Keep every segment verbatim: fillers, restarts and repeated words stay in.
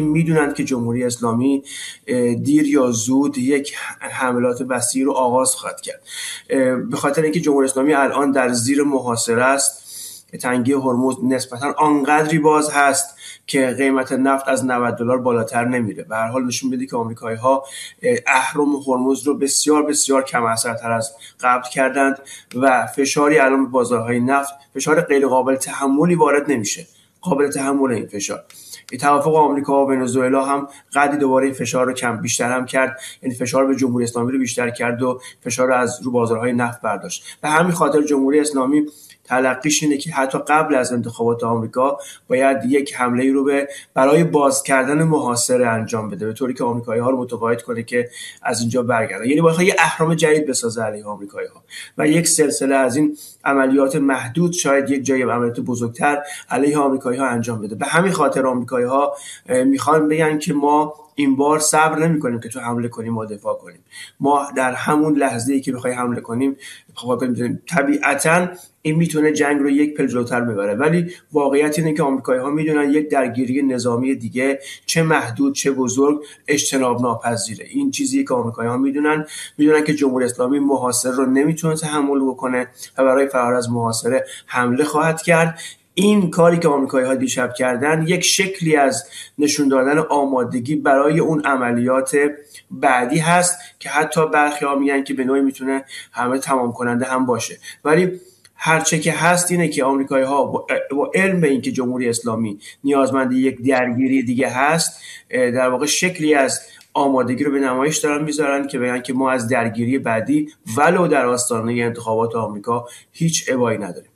میدونند که جمهوری اسلامی دیر یا زود یک حملات وسیع رو آغاز خواهد کرد. به خاطر اینکه جمهوری اسلامی الان در زیر محاصره است، تنگی هرمز نسبتاً آنقدری باز هست که قیمت نفت از نود دلار بالاتر نمیره. به هر حال نشون میده که آمریکایی‌ها اهرم هرمز رو بسیار بسیار کم اثرتر از قبل کردند و فشاری الان به بازارهای نفت، فشار غیر قابل تحملی وارد نمیشه. قابل تحمل این فشار. این توافق آمریکا و ونزوئلا هم قدری دوباره این فشار رو کم بیشتر هم کرد، یعنی فشار به جمهوری اسلامی رو بیشتر کرد و فشار رو از رو بازارهای نفت برداشت. به همین خاطر جمهوری اسلامی تلقیش اینه که حتی قبل از انتخابات آمریکا باید یک حمله رو به برای باز کردن محاصره انجام بده، به طوری که آمریکایی‌ها رو متقاعد کنه که از اینجا برگردن. یعنی باید یه اهرم جدید بسازه علیه آمریکایی‌ها و یک سلسله از این عملیات محدود، شاید یک جای عملیات بزرگتر علیه آمریکایی‌ها انجام بده. به همین خاطر آمریکایی‌ها میخوان بگن که ما این بار صبر نمی‌کنیم که تو حمله کنیم ما دفاع کنیم. ما در همون لحظه‌ای که بخوای حمله کنیم دفاع کنیم. طبیعتاً این میتونه جنگ رو یک پل جلوتر ببره، ولی واقعیت اینه که آمریکایی‌ها میدونن یک درگیری نظامی دیگه چه محدود چه بزرگ اجتناب ناپذیره. این چیزیه که آمریکایی‌ها میدونن، میدونن که جمهوری اسلامی محاصره رو نمیتونه تحمل بکنه و برای فرار از محاصره حمله خواهد کرد. این کاری که آمریکایی‌ها دیشب کردن یک شکلی از نشون دادن آمادگی برای اون عملیات بعدی هست که حتی برخی‌ها میگن که به نوعی میتونه همه تمام کننده هم باشه. ولی هرچه که هست اینه که آمریکایی‌ها با علم به این که جمهوری اسلامی نیازمند یک درگیری دیگه هست، در واقع شکلی از آمادگی رو به نمایش دارن میذارن که بگن که ما از درگیری بعدی ولو در آستانه انتخابات آمریکا هیچ ابایی نداریم.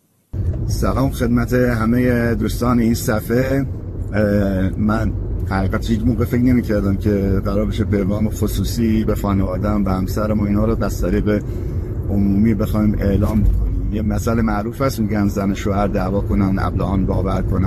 سلام خدمت همه دوستان این صفحه. من حقیقت هیچ موقع فکر نمی کردم که قرار بشه پیغام خصوصی به خانواده‌ام و همسرم و اینا رو از طریق عمومی بخوایم اعلام کنیم. یه مسئله معروف است، میگن زن شوهر دعوا کنن ابلهان باور کنن.